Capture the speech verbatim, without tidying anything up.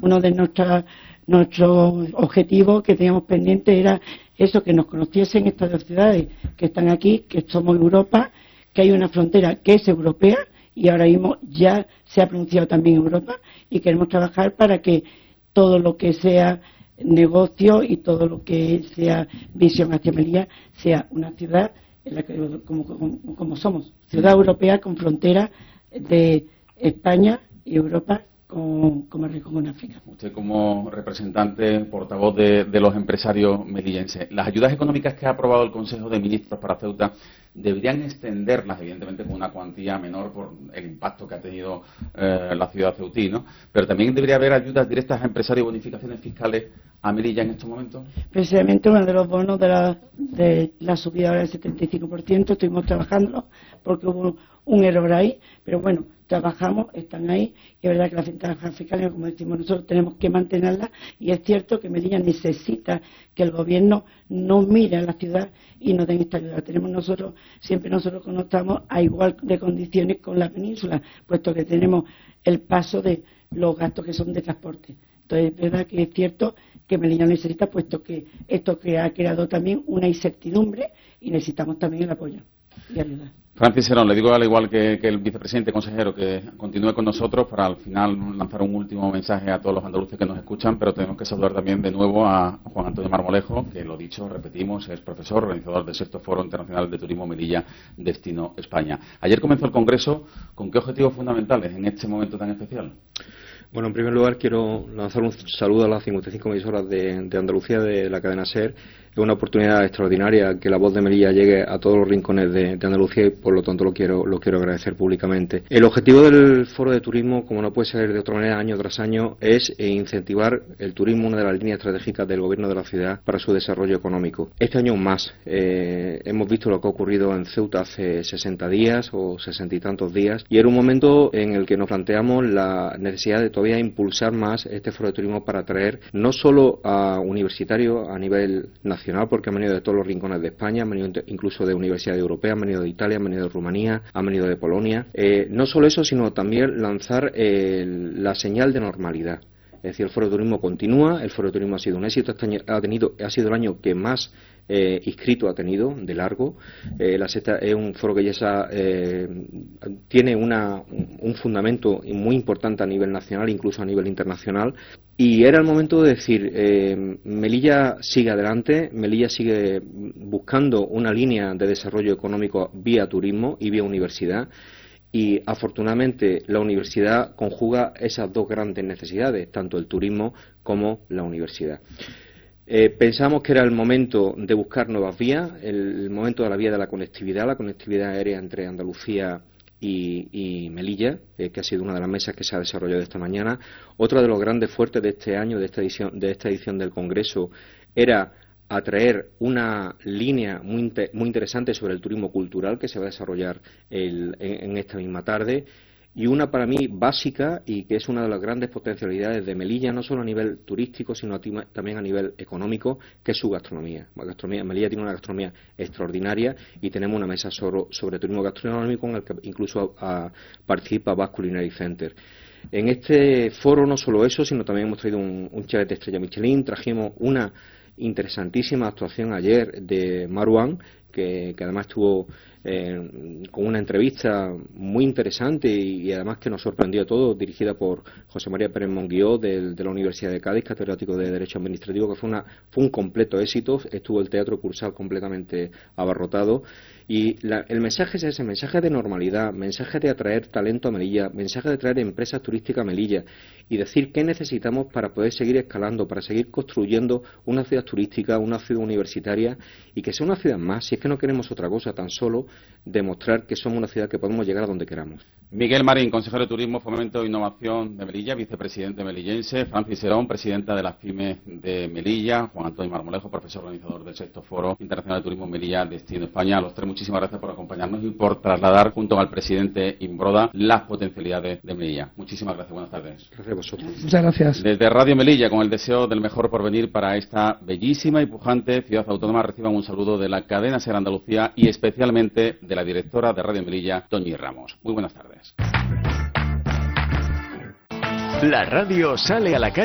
uno de nuestros nuestros objetivos que teníamos pendiente era eso, que nos conociesen estas dos ciudades que están aquí, que somos Europa, que hay una frontera que es europea y ahora mismo ya se ha pronunciado también Europa, y queremos trabajar para que todo lo que sea negocio y todo lo que sea visión hacia Melilla sea una ciudad en la que, como, como, como somos, ciudad europea con frontera de España y Europa con, con Marruecos, con África. Usted, como representante, portavoz de, de los empresarios melillenses, las ayudas económicas que ha aprobado el Consejo de Ministros para Ceuta deberían extenderlas, evidentemente con una cuantía menor por el impacto que ha tenido eh, la ciudad ceutí, ¿no? Pero también debería haber ayudas directas a empresarios y bonificaciones fiscales a Melilla en estos momentos. Precisamente uno de los bonos de la, de la subida del setenta y cinco por ciento estuvimos trabajando porque hubo un error ahí, pero bueno, trabajamos, están ahí, y es verdad que las ventajas fiscales, como decimos nosotros, tenemos que mantenerlas, y es cierto que Melilla necesita que el gobierno no mire a la ciudad y nos den esta ayuda. Tenemos nosotros, siempre nosotros conectamos a igual de condiciones con la península, puesto que tenemos el paso de los gastos que son de transporte. Entonces es verdad que es cierto que Melilla necesita, puesto que esto que ha creado también una incertidumbre, y necesitamos también el apoyo y ayuda. Francis Serón, le digo al igual que, que el vicepresidente consejero que continúe con nosotros para al final lanzar un último mensaje a todos los andaluces que nos escuchan, pero tenemos que saludar también de nuevo a Juan Antonio Marmolejo, que lo dicho, repetimos, es profesor, organizador del sexto Foro Internacional de Turismo Melilla Destino España. Ayer comenzó el Congreso. ¿Con qué objetivos fundamentales en este momento tan especial? Bueno, en primer lugar quiero lanzar un saludo a las cincuenta y cinco emisoras de, de Andalucía de la cadena SER. Es una oportunidad extraordinaria que la voz de Melilla llegue a todos los rincones de, de Andalucía, y por lo tanto lo quiero, lo quiero agradecer públicamente. El objetivo del Foro de Turismo, como no puede ser de otra manera año tras año, es incentivar el turismo, una de las líneas estratégicas del Gobierno de la ciudad para su desarrollo económico. Este año más, eh, hemos visto lo que ha ocurrido en Ceuta hace sesenta días o sesenta y tantos días, y era un momento en el que nos planteamos la necesidad de todavía impulsar más este Foro de Turismo para atraer no solo a universitarios a nivel nacional, porque han venido de todos los rincones de España, han venido incluso de universidades europeas, han venido de Italia, han venido de Rumanía, han venido de Polonia. Eh, no solo eso, sino también lanzar eh, la señal de normalidad. Es decir, el Foro de Turismo continúa, el Foro de Turismo ha sido un éxito, este año ha, tenido, ha sido el año que más eh, inscrito ha tenido, de largo. Eh, la sexta es un foro que ya está, eh, tiene una, un fundamento muy importante a nivel nacional, incluso a nivel internacional. Y era el momento de decir, eh, Melilla sigue adelante, Melilla sigue buscando una línea de desarrollo económico vía turismo y vía universidad. Y afortunadamente la universidad conjuga esas dos grandes necesidades, tanto el turismo como la universidad. Eh, pensamos que era el momento de buscar nuevas vías, el, el momento de la vía de la conectividad, la conectividad aérea entre Andalucía y, y Melilla, eh, que ha sido una de las mesas que se ha desarrollado esta mañana. Otro de los grandes fuertes de este año, de esta edición, de esta edición del Congreso, era atraer una línea muy, inter, muy interesante sobre el turismo cultural que se va a desarrollar el, en, en esta misma tarde, y una para mí básica y que es una de las grandes potencialidades de Melilla, no solo a nivel turístico sino también a nivel económico, que es su gastronomía. La gastronomía Melilla tiene una gastronomía extraordinaria y tenemos una mesa sobre, sobre turismo gastronómico en el que incluso a, a, participa Basque Culinary Center. En este foro no solo eso, sino también hemos traído un, un chef de estrella Michelin, trajimos una interesantísima actuación ayer de Marwan, que, que además estuvo eh, con una entrevista muy interesante y, y además que nos sorprendió a todos, dirigida por José María Pérez Monguió de, de la Universidad de Cádiz, catedrático de Derecho Administrativo, que fue, una, fue un completo éxito. Estuvo el Teatro Cursal completamente abarrotado. Y la, el mensaje es ese, mensaje de normalidad, mensaje de atraer talento a Melilla, mensaje de atraer empresas turísticas a Melilla y decir qué necesitamos para poder seguir escalando, para seguir construyendo una ciudad turística, una ciudad universitaria y que sea una ciudad más. Si es que no queremos otra cosa, tan solo demostrar que somos una ciudad que podemos llegar a donde queramos. Miguel Marín, consejero de Turismo, Fomento e Innovación de Melilla, vicepresidente melillense, Francis Serón, presidenta de las pymes de Melilla, Juan Antonio Marmolejo, profesor organizador del sexto Foro Internacional de Turismo Melilla Destino España. A los tres, muchísimas gracias por acompañarnos y por trasladar junto al presidente Imbroda las potencialidades de Melilla. Muchísimas gracias, buenas tardes. Gracias a vosotros. Muchas gracias. Desde Radio Melilla, con el deseo del mejor porvenir para esta bellísima y pujante ciudad autónoma, reciban un saludo de la cadena SER Andalucía y especialmente de la directora de Radio Melilla, Toñi Ramos. Muy buenas tardes. La radio sale a la calle.